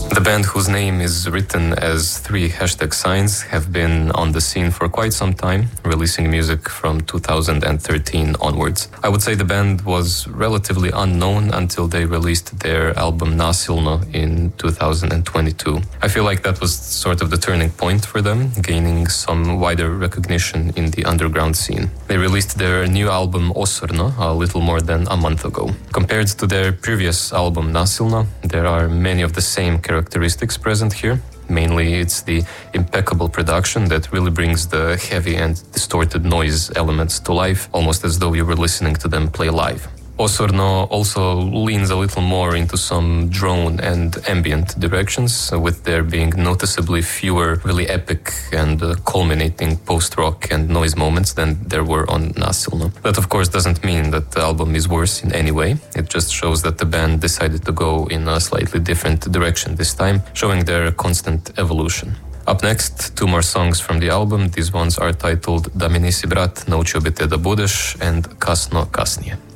The band, whose name is written as 3 hashtag signs, have been on the scene for quite some time, releasing music from 2013 onwards. I would say the band was relatively unknown until they released their album Nasilno in 2022. I feel like that was sort of the turning point for them, gaining some wider recognition in the underground scene. They released their new album Osorno a little more than a month ago. Compared to their previous album Nasilno, there are many of the same characteristics present here. Mainly, it's the impeccable production that really brings the heavy and distorted noise elements to life, almost as though you were listening to them play live. Osorno also leans a little more into some drone and ambient directions, with there being noticeably fewer really epic and culminating post-rock and noise moments than there were on Nasilno. That of course doesn't mean that the album is worse in any way. It just shows that the band decided to go in a slightly different direction this time, showing their constant evolution. Up next, 2 more songs from the album. These ones are titled Da mi nisi brat, naučio bi te da budeš and Kasno kasnije.